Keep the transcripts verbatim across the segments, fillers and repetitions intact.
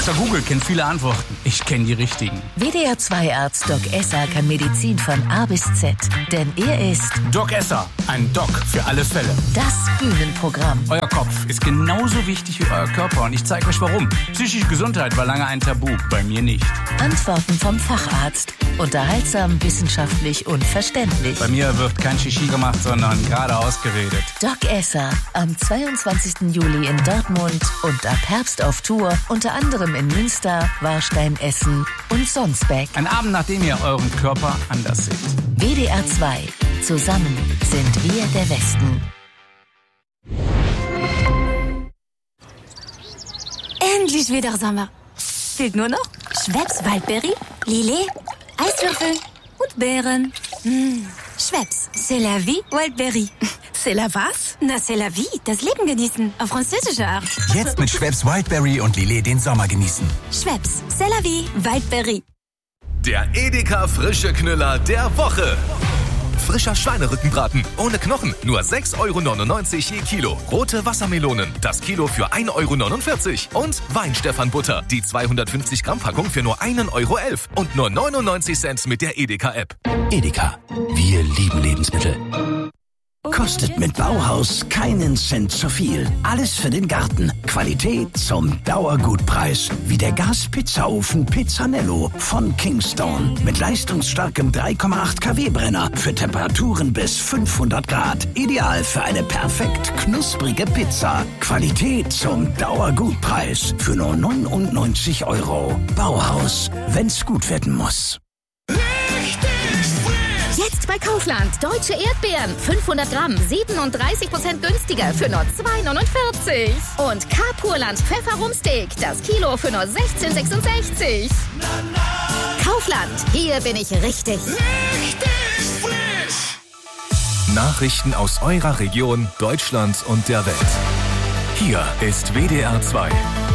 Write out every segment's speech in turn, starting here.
Doktor Google kennt viele Antworten. Ich kenne die richtigen. W D R zwei Arzt Doc Esser kann Medizin von A bis Z. Denn er ist Doc Esser, ein Doc für alle Fälle. Das Bühnenprogramm. Euer Kopf ist genauso wichtig wie euer Körper und ich zeige euch warum. Psychische Gesundheit war lange ein Tabu, bei mir nicht. Antworten vom Facharzt. Unterhaltsam, wissenschaftlich und verständlich. Bei mir wird kein Shishi gemacht, sondern geradeaus geredet. Doc Esser, am zweiundzwanzigsten Juli in Dortmund und ab Herbst auf Tour, unter anderem in Münster, Warstein, Essen und Sonsbeck. Ein Abend, nachdem ihr euren Körper anders seht. W D R zwei. Zusammen sind wir der Westen. Endlich wieder Sommer. Fehlt nur noch Schweppes Waldberry, Lillet, Eiswürfel und Beeren. Mmh. Schweppes, c'est la vie, Wildberry. C'est la was? Na, c'est la vie, das Leben genießen, auf französische Art. Jetzt mit Schweppes Wildberry und Lillet den Sommer genießen. Schweppes, c'est la vie, Wildberry. Der Edeka frische Knüller der Woche. Frischer Schweinerückenbraten ohne Knochen, nur sechs Euro neunundneunzig je Kilo. Rote Wassermelonen, das Kilo für ein Euro neunundvierzig. Und Weinstephan-Butter, die zweihundertfünfzig Gramm Packung für nur ein Euro elf. Und nur neunundneunzig Cent mit der Edeka-App. Edeka, wir lieben Lebensmittel. Kostet mit Bauhaus keinen Cent zu viel. Alles für den Garten. Qualität zum Dauergutpreis. Wie der Gas-Pizzaofen Pizzanello von Kingstone. Mit leistungsstarkem drei Komma acht Kilowatt Brenner für Temperaturen bis fünfhundert Grad. Ideal für eine perfekt knusprige Pizza. Qualität zum Dauergutpreis. Für nur neunundneunzig Euro. Bauhaus, wenn's gut werden muss. Jetzt bei Kaufland. Deutsche Erdbeeren. fünfhundert Gramm. siebenunddreißig Prozent günstiger für nur zwei neunundvierzig. Und K-Purland Pfefferumsteak. Das Kilo für nur sechzehn sechsundsechzig. Kaufland. Hier bin ich richtig. Richtig frisch. Nachrichten aus eurer Region, Deutschland und der Welt. Hier ist W D R zwei.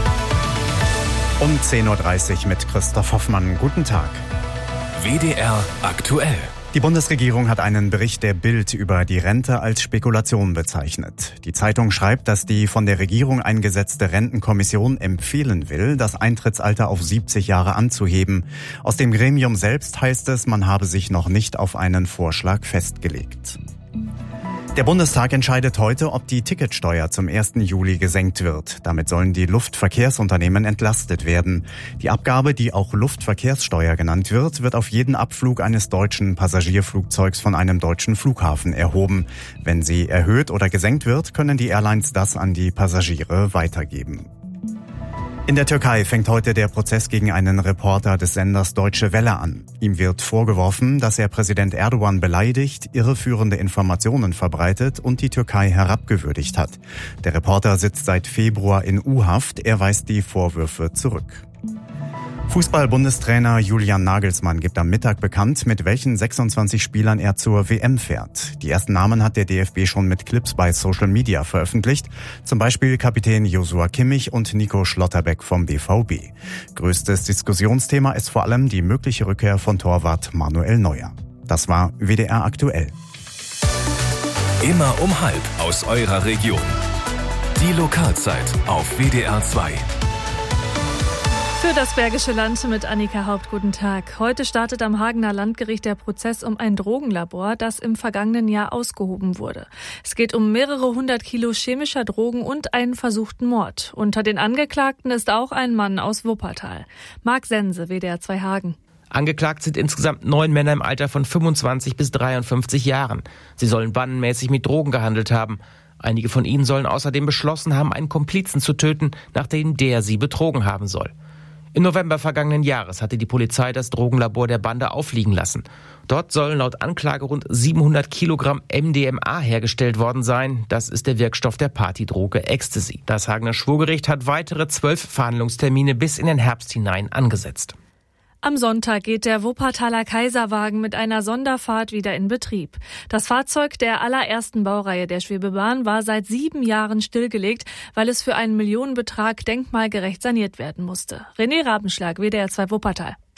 Um zehn Uhr dreißig mit Christoph Hoffmann. Guten Tag. W D R aktuell. Die Bundesregierung hat einen Bericht der Bild über die Rente als Spekulation bezeichnet. Die Zeitung schreibt, dass die von der Regierung eingesetzte Rentenkommission empfehlen will, das Eintrittsalter auf siebzig Jahre anzuheben. Aus dem Gremium selbst heißt es, man habe sich noch nicht auf einen Vorschlag festgelegt. Der Bundestag entscheidet heute, ob die Ticketsteuer zum ersten Juli gesenkt wird. Damit sollen die Luftverkehrsunternehmen entlastet werden. Die Abgabe, die auch Luftverkehrssteuer genannt wird, wird auf jeden Abflug eines deutschen Passagierflugzeugs von einem deutschen Flughafen erhoben. Wenn sie erhöht oder gesenkt wird, können die Airlines das an die Passagiere weitergeben. In der Türkei fängt heute der Prozess gegen einen Reporter des Senders Deutsche Welle an. Ihm wird vorgeworfen, dass er Präsident Erdogan beleidigt, irreführende Informationen verbreitet und die Türkei herabgewürdigt hat. Der Reporter sitzt seit Februar in U-Haft. Er weist die Vorwürfe zurück. Fußball-Bundestrainer Julian Nagelsmann gibt am Mittag bekannt, mit welchen sechsundzwanzig Spielern er zur W M fährt. Die ersten Namen hat der D F B schon mit Clips bei Social Media veröffentlicht. Zum Beispiel Kapitän Joshua Kimmich und Nico Schlotterbeck vom B V B. Größtes Diskussionsthema ist vor allem die mögliche Rückkehr von Torwart Manuel Neuer. Das war W D R aktuell. Immer um halb aus eurer Region. Die Lokalzeit auf W D R zwei. Für das Bergische Land mit Annika Haupt, guten Tag. Heute startet am Hagener Landgericht der Prozess um ein Drogenlabor, das im vergangenen Jahr ausgehoben wurde. Es geht um mehrere hundert Kilo chemischer Drogen und einen versuchten Mord. Unter den Angeklagten ist auch ein Mann aus Wuppertal. Marc Sense, W D R zwei Hagen. Angeklagt sind insgesamt neun Männer im Alter von fünfundzwanzig bis dreiundfünfzig Jahren. Sie sollen bandenmäßig mit Drogen gehandelt haben. Einige von ihnen sollen außerdem beschlossen haben, einen Komplizen zu töten, nachdem der sie betrogen haben soll. Im November vergangenen Jahres hatte die Polizei das Drogenlabor der Bande auffliegen lassen. Dort sollen laut Anklage rund siebenhundert Kilogramm M D M A hergestellt worden sein. Das ist der Wirkstoff der Partydroge Ecstasy. Das Hagener Schwurgericht hat weitere zwölf Verhandlungstermine bis in den Herbst hinein angesetzt. Am Sonntag geht der Wuppertaler Kaiserwagen mit einer Sonderfahrt wieder in Betrieb. Das Fahrzeug der allerersten Baureihe der Schwebebahn war seit sieben Jahren stillgelegt, weil es für einen Millionenbetrag denkmalgerecht saniert werden musste. René Rabenschlag, W D R zwei Wuppertal.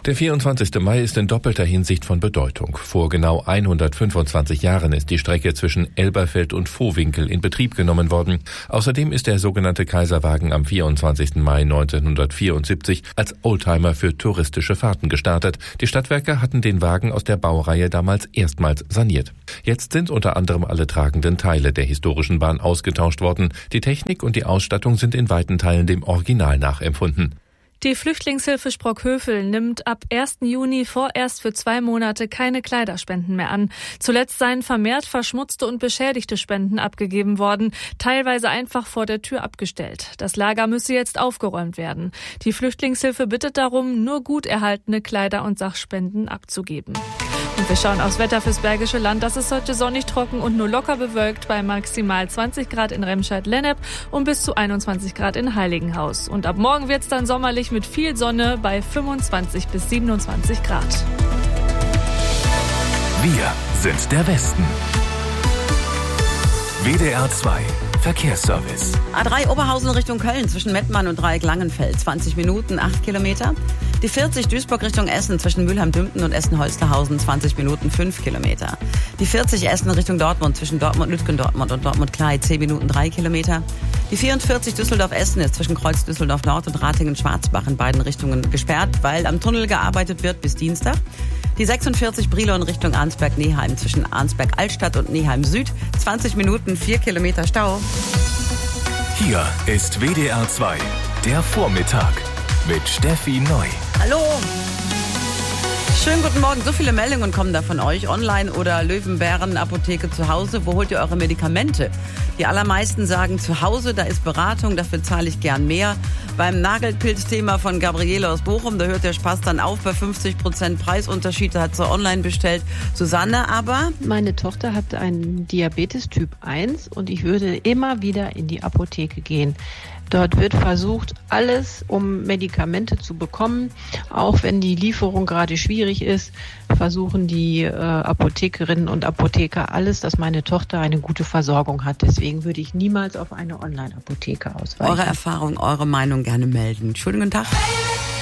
Der vierundzwanzigste Mai ist in doppelter Hinsicht von Bedeutung. Vor genau hundertfünfundzwanzig Jahren ist die Strecke zwischen Elberfeld und Vohwinkel in Betrieb genommen worden. Außerdem ist der sogenannte Kaiserwagen am vierundzwanzigsten Mai neunzehnhundertvierundsiebzig als Oldtimer für touristische Fahrten gestartet. Die Stadtwerke hatten den Wagen aus der Baureihe damals erstmals saniert. Jetzt sind unter anderem alle tragenden Teile der historischen Bahn ausgetauscht worden. Die Technik und die Ausstattung sind in weiten Teilen dem Original nachempfunden. Die Flüchtlingshilfe Sprockhövel nimmt ab ersten Juni vorerst für zwei Monate keine Kleiderspenden mehr an. Zuletzt seien vermehrt verschmutzte und beschädigte Spenden abgegeben worden, teilweise einfach vor der Tür abgestellt. Das Lager müsse jetzt aufgeräumt werden. Die Flüchtlingshilfe bittet darum, nur gut erhaltene Kleider- und Sachspenden abzugeben. Und wir schauen aufs Wetter fürs Bergische Land. Das ist heute sonnig, trocken und nur locker bewölkt bei maximal zwanzig Grad in Remscheid-Lennep und bis zu einundzwanzig Grad in Heiligenhaus. Und ab morgen wird's dann sommerlich mit viel Sonne bei fünfundzwanzig bis siebenundzwanzig Grad. Wir sind der Westen. W D R zwei Verkehrsservice. A drei Oberhausen Richtung Köln zwischen Mettmann und Dreieck Langenfeld. zwanzig Minuten, acht Kilometer. Die vierzig Duisburg Richtung Essen zwischen Mülheim-Dümpten und Essen-Holsterhausen. zwanzig Minuten, fünf Kilometer. Die vierzig Essen Richtung Dortmund zwischen Dortmund-Lütgendortmund und Dortmund-Klei. zehn Minuten, drei Kilometer. Die vierundvierzig Düsseldorf-Essen ist zwischen Kreuz Düsseldorf-Nord und Ratingen-Schwarzbach in beiden Richtungen gesperrt, weil am Tunnel gearbeitet wird bis Dienstag. Die sechsundvierzig Brilon Richtung Arnsberg-Neheim zwischen Arnsberg-Altstadt und Neheim-Süd. zwanzig Minuten, vier Kilometer Stau. Hier ist W D R zwei, der Vormittag mit Steffi Neu. Hallo. Schönen guten Morgen. So viele Meldungen kommen da von euch. Online oder Löwenbären Apotheke zu Hause. Wo holt ihr eure Medikamente? Die allermeisten sagen zu Hause, da ist Beratung, dafür zahle ich gern mehr. Beim Nagelpilzthema von Gabriele aus Bochum, da hört der Spaß dann auf bei fünfzig Prozent Preisunterschied. Da hat sie online bestellt. Susanne aber? Meine Tochter hat einen Diabetes Typ eins und ich würde immer wieder in die Apotheke gehen. Dort wird versucht, alles, um Medikamente zu bekommen. Auch wenn die Lieferung gerade schwierig ist, versuchen die äh, Apothekerinnen und Apotheker alles, dass meine Tochter eine gute Versorgung hat. Deswegen würde ich niemals auf eine Online-Apotheke ausweichen. Eure Erfahrung, eure Meinung gerne melden. Schönen guten Tag.